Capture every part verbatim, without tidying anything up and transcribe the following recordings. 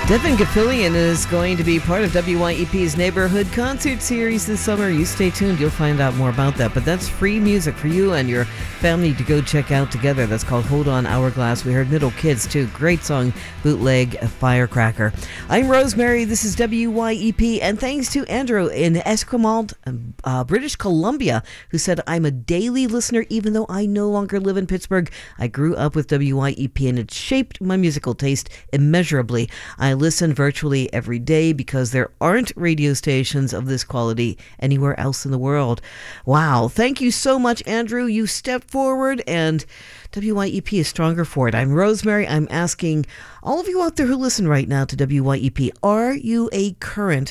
Devin Gafillion is going to be part of W Y E P's Neighborhood Concert Series this summer. You stay tuned. You'll find out more about that. But that's free music for you and your family to go check out together. That's called Hold On Hourglass. We heard Middle Kids, too. Great song, Bootleg Firecracker. I'm Rosemary. This is W Y E P. And thanks to Andrew in Esquimalt, uh, British Columbia, who said, I'm a daily listener even though I no longer live in Pittsburgh. I grew up with W Y E P and it shaped my musical taste immeasurably. I listen virtually every day because there aren't radio stations of this quality anywhere else in the world. Wow. Thank you so much, Andrew. You stepped forward and W Y E P is stronger for it. I'm Rosemary. I'm asking all of you out there who listen right now to W Y E P, are you a current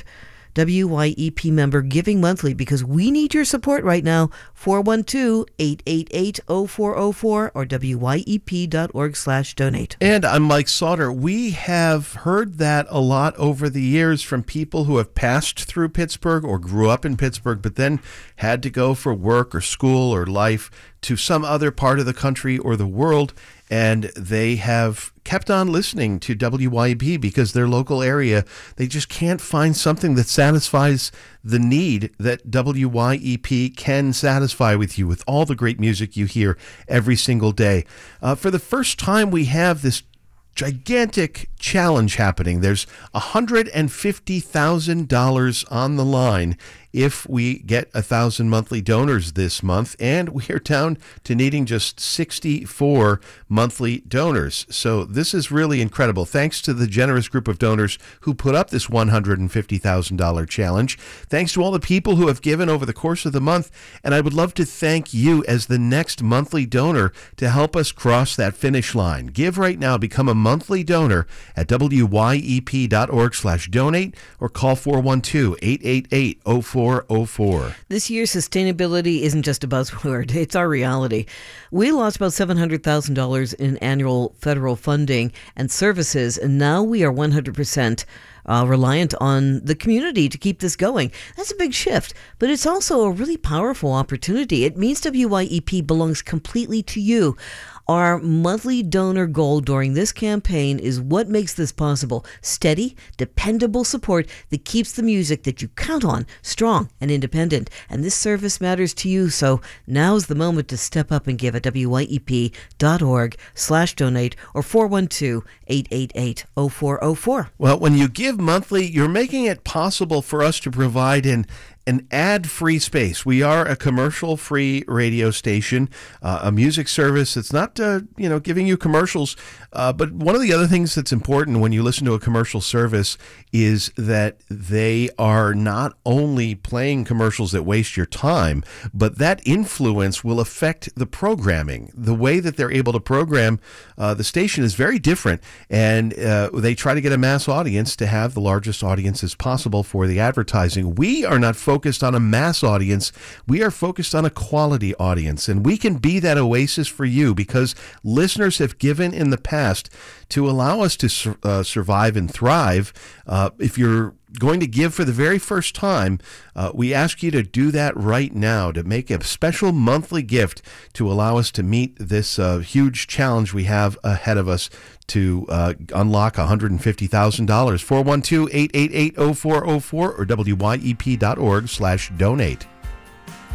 W Y E P member giving monthly? Because we need your support right now. four one two, eight eight eight, zero four zero four or W Y E P dot org slash donate. And I'm Mike Sauter. We have heard that a lot over the years from people who have passed through Pittsburgh or grew up in Pittsburgh, but then had to go for work or school or life to some other part of the country or the world, and they have kept on listening to W Y E P because their local area, they just can't find something that satisfies the need that W Y E P can satisfy with you, with all the great music you hear every single day. Uh, for the first time, we have this gigantic challenge happening. There's one hundred fifty thousand dollars on the line if we get a thousand monthly donors this month, and we are down to needing just sixty-four monthly donors. So this is really incredible. Thanks to the generous group of donors who put up this one hundred fifty thousand dollars challenge. Thanks to all the people who have given over the course of the month, and I would love to thank you as the next monthly donor to help us cross that finish line. Give right now. Become a monthly donor at W Y E P dot org slash donate or call four one two, eight eight eight, zero four zero four. This year, sustainability isn't just a buzzword. It's our reality. We lost about seven hundred thousand dollars in annual federal funding and services, and now we are one hundred percent uh, reliant on the community to keep this going. That's a big shift, but it's also a really powerful opportunity. It means W Y E P belongs completely to you. Our monthly donor goal during this campaign is what makes this possible. Steady, dependable support that keeps the music that you count on strong and independent. And this service matters to you, so now's the moment to step up and give at W Y E P dot org slash donate or four one two, eight eight eight, zero four zero four. Well, when you give monthly, you're making it possible for us to provide an an ad-free space. We are a commercial-free radio station, uh, a music service that's not, uh, you know, giving you commercials. Uh, but one of the other things that's important when you listen to a commercial service is that they are not only playing commercials that waste your time, but that influence will affect the programming. The way that they're able to program uh, the station is very different, and uh, they try to get a mass audience to have the largest audience as possible for the advertising. We are not focused focused on a mass audience. We are focused on a quality audience, and we can be that oasis for you because listeners have given in the past to allow us to sur- uh, survive and thrive. Uh, if you're going to give for the very first time, uh, we ask you to do that right now, to make a special monthly gift to allow us to meet this uh, huge challenge we have ahead of us to uh, unlock one hundred fifty thousand dollars. four one two, eight eight eight, zero four zero four or W Y E P dot org slash donate.